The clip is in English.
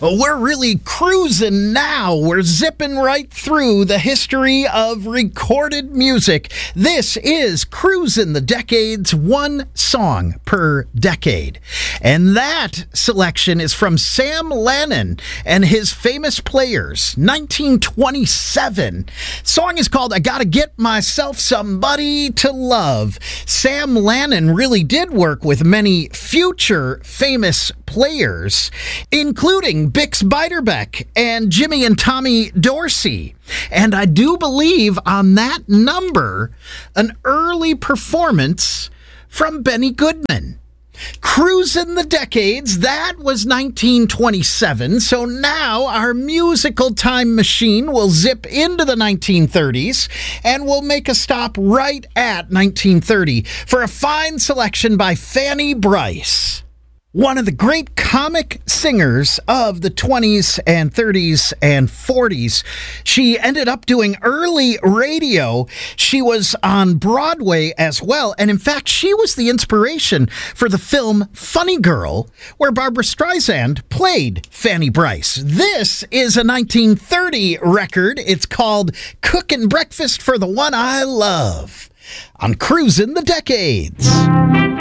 Well, we're really cruising now. We're zipping right through the history of recorded music. This is Cruising the Decades, one song per decade. And that selection is from Sam Lanin and his Famous Players, 1927. Song is called I Gotta Get Myself Somebody to Love. Sam Lanin really did work with many future famous players, including Bix Beiderbecke and Jimmy and Tommy Dorsey. And I do believe on that number, an early performance from Benny Goodman. Cruising the Decades, that was 1927. So now our musical time machine will zip into the 1930s and we'll make a stop right at 1930 for a fine selection by Fanny Brice, one of the great comic singers of the 20s and 30s and 40s. She ended up doing early radio. She was on Broadway as well. And in fact, she was the inspiration for the film Funny Girl, where Barbra Streisand played Fanny Brice. This is a 1930 record. It's called Cookin' Breakfast for the One I Love on Cruising the Decades.